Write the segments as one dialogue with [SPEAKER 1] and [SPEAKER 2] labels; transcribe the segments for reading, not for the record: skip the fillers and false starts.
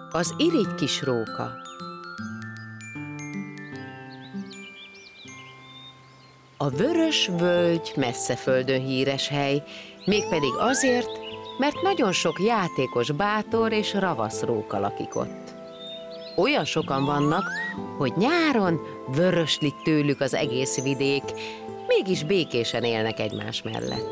[SPEAKER 1] Az irigy kis róka. A vörös völgy messze földön híres hely, mégpedig azért, mert nagyon sok játékos, bátor és ravasz róka lakik ott. Olyan sokan vannak, hogy nyáron vöröslik tőlük az egész vidék, mégis békésen élnek egymás mellett.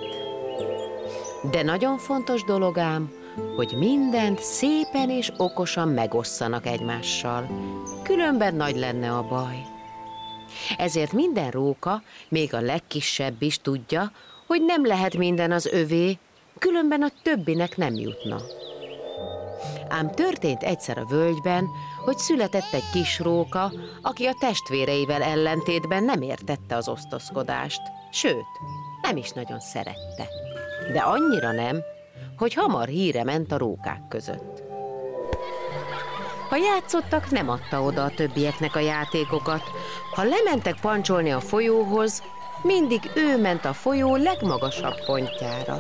[SPEAKER 1] De nagyon fontos dolog ám, hogy mindent szépen és okosan megosszanak egymással, különben nagy lenne a baj. Ezért minden róka, még a legkisebb is tudja, hogy nem lehet minden az övé, különben a többinek nem jutna. Ám történt egyszer a völgyben, hogy született egy kis róka, aki a testvéreivel ellentétben nem értette az osztozkodást, sőt, nem is nagyon szerette. De annyira nem, hogy hamar híre ment a rókák között. Ha játszottak, nem adta oda a többieknek a játékokat. Ha lementek pancsolni a folyóhoz, mindig ő ment a folyó legmagasabb pontjára.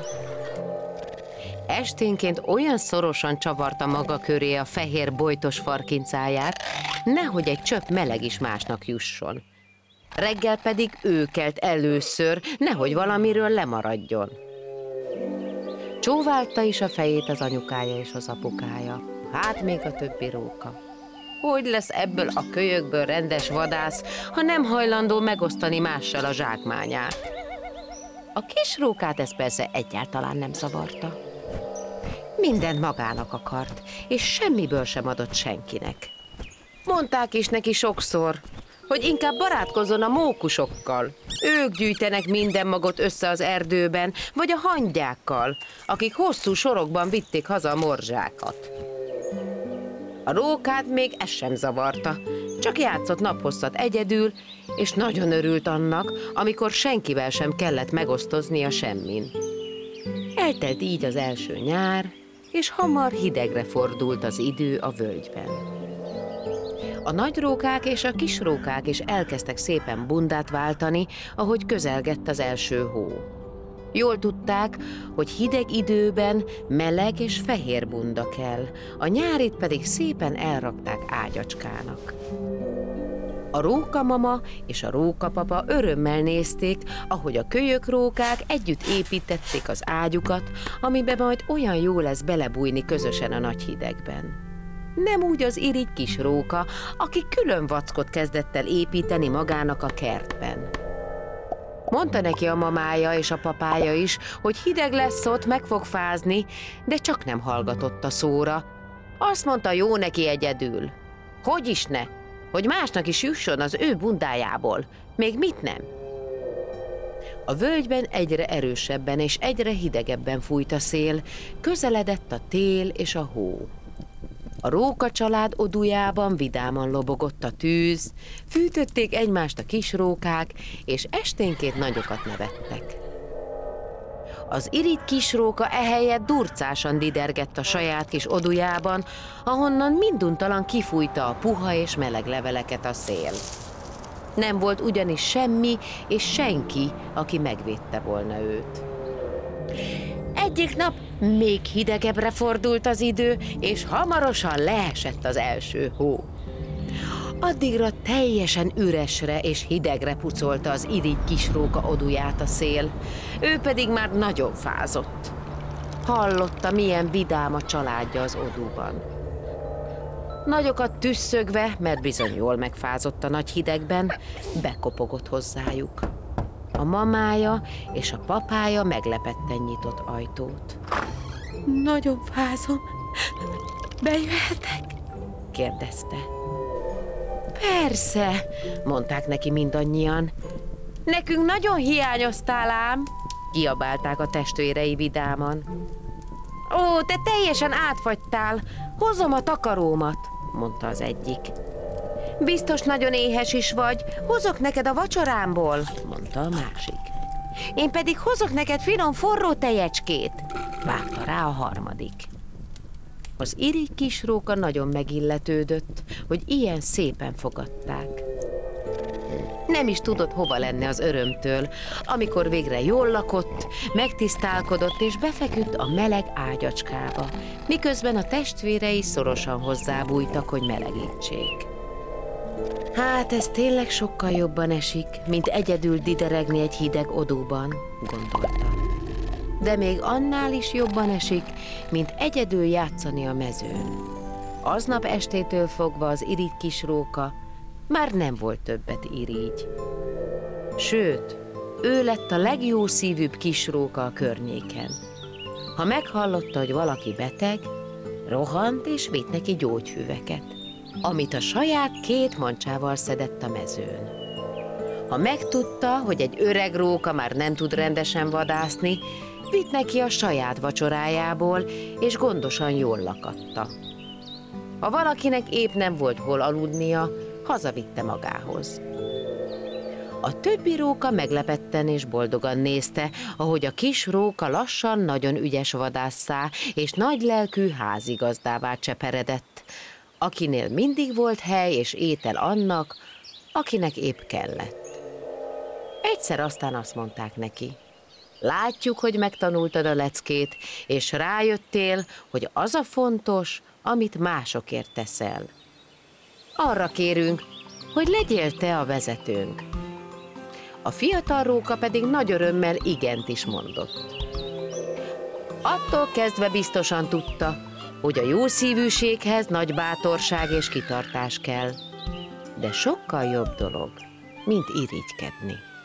[SPEAKER 1] Esténként olyan szorosan csavarta maga köré a fehér bojtos farkincáját, nehogy egy csöpp meleg is másnak jusson. Reggel pedig ő kelt először, nehogy valamiről lemaradjon. Csóválta is a fejét az anyukája és az apukája, hát még a többi róka. Hogy lesz ebből a kölyökből rendes vadász, ha nem hajlandó megosztani mással a zsákmányát? A kis rókát ez persze egyáltalán nem zavarta. Mindent magának akart, és semmiből sem adott senkinek. Mondták is neki sokszor, hogy inkább barátkozzon a mókusokkal. Ők gyűjtenek minden magot össze az erdőben, vagy a hangyákkal, akik hosszú sorokban vitték haza a morzsákat. A rókát még ez sem zavarta, csak játszott naphosszat egyedül, és nagyon örült annak, amikor senkivel sem kellett megosztoznia semmin. Eltelt így az első nyár, és hamar hidegre fordult az idő a völgyben. A nagy rókák és a kis rókák is elkezdtek szépen bundát váltani, ahogy közelgett az első hó. Jól tudták, hogy hideg időben meleg és fehér bunda kell, a nyárit pedig szépen elrakták ágyacskának. A rókamama és a rókapapa örömmel nézték, ahogy a kölyökrókák együtt építették az ágyukat, amibe majd olyan jó lesz belebújni közösen a nagy hidegben. Nem úgy az irigy kis róka, aki külön vackot kezdett el építeni magának a kertben. Mondta neki a mamája és a papája is, hogy hideg lesz ott, meg fog fázni, de csak nem hallgatott a szóra. Azt mondta, jó neki egyedül. Hogy is ne? Hogy másnak is jusson az ő bundájából. Még mit nem? A völgyben egyre erősebben és egyre hidegebben fújt a szél, közeledett a tél és a hó. A róka család odujában vidáman lobogott a tűz, fűtötték egymást a kis rókák, és esténként nagyokat nevettek. Az irigy kis róka ehelyett durcásan didergett a saját kis odujában, ahonnan minduntalan kifújta a puha és meleg leveleket a szél. Nem volt ugyanis semmi és senki, aki megvédte volna őt. Egyik nap még hidegebbre fordult az idő, és hamarosan leesett az első hó. Addigra teljesen üresre és hidegre pucolta az irigy kis róka oduját a szél, ő pedig már nagyon fázott. Hallotta, milyen vidám a családja az odúban. Nagyokat tüsszögve, mert bizony jól megfázott a nagy hidegben, bekopogott hozzájuk. A mamája és a papája meglepetten nyitott ajtót. Nagyon fázom, bejöhetek? Kérdezte. Persze, mondták neki mindannyian. Nekünk nagyon hiányoztál ám, kiabálták a testvérei vidáman. Ó, te teljesen átfagytál, hozom a takarómat, mondta az egyik. Biztos nagyon éhes is vagy, hozok neked a vacsorámból, mondta a másik. Én pedig hozok neked finom forró tejecskét, vágta rá a harmadik. Az irigy kis róka nagyon megilletődött, hogy ilyen szépen fogadták. nem is tudott hova lenni az örömtől, amikor végre jól lakott, megtisztálkodott és befeküdt a meleg ágyacskába, miközben a testvérei szorosan hozzábújtak, hogy melegítsék. Hát ez tényleg sokkal jobban esik, mint egyedül dideregni egy hideg odóban, gondolta. De még annál is jobban esik, mint egyedül játszani a mezőn. Aznap estétől fogva az irigy kis róka már nem volt többet irigy. Sőt, ő lett a legjószívűbb kis róka a környéken. Ha meghallotta, hogy valaki beteg, rohant és vitt neki gyógyfüveket, amit a saját 2 mancsával szedett a mezőn. Ha megtudta, hogy egy öreg róka már nem tud rendesen vadászni, vitt neki a saját vacsorájából, és gondosan jól lakatta. Ha valakinek épp nem volt hol aludnia, hazavitte magához. A többi róka meglepetten és boldogan nézte, ahogy a kis róka lassan nagyon ügyes vadásszá és nagylelkű házigazdává cseperedett, akinél mindig volt hely és étel annak, akinek épp kellett. Egyszer aztán azt mondták neki: látjuk, hogy megtanultad a leckét, és rájöttél, hogy az a fontos, amit másokért teszel. Arra kérünk, hogy legyél te a vezetőnk. A fiatal róka pedig nagy örömmel igent is mondott. Attól kezdve biztosan tudta, hogy a jószívűséghez nagy bátorság és kitartás kell, de sokkal jobb dolog, mint irigykedni.